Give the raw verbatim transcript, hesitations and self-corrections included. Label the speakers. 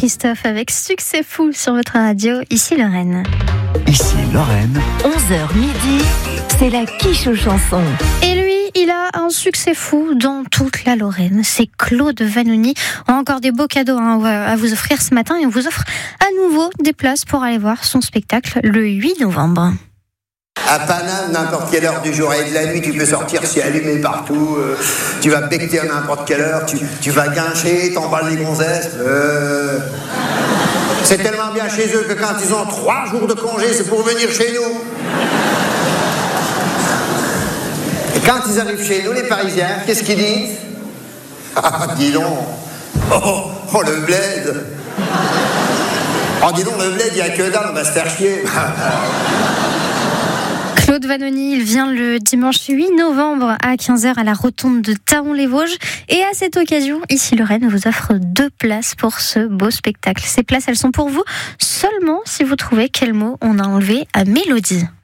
Speaker 1: Christophe avec Succès fou sur votre radio, ici Lorraine.
Speaker 2: Ici Lorraine.
Speaker 3: onze heures midi, c'est la quiche aux chansons.
Speaker 1: Et lui, il a un succès fou dans toute la Lorraine. C'est Claude Vanoni. On a encore des beaux cadeaux hein, à vous offrir ce matin et on vous offre à nouveau des places pour aller voir son spectacle le huit novembre.
Speaker 4: À Paname, n'importe quelle heure du jour et de la nuit, tu peux sortir, c'est allumé partout. Euh, tu vas becter à n'importe quelle heure, tu, tu vas guincher, t'emballes les gonzesses. Euh... C'est tellement bien chez eux que quand ils ont trois jours de congé, c'est pour venir chez nous. Et quand ils arrivent chez nous, les Parisiens, qu'est-ce qu'ils disent? Ah, dis donc. Oh, oh, le bled. Oh, dis donc, le bled, il n'y a que dalle, on va se faire chier.
Speaker 1: Claude Vanoni, il vient le dimanche huit novembre à quinze heures à la rotonde de Thaon-les-Vosges. Et à cette occasion, ici Lorraine vous offre deux places pour ce beau spectacle. Ces places, elles sont pour vous seulement si vous trouvez quel mot on a enlevé à Mélodie.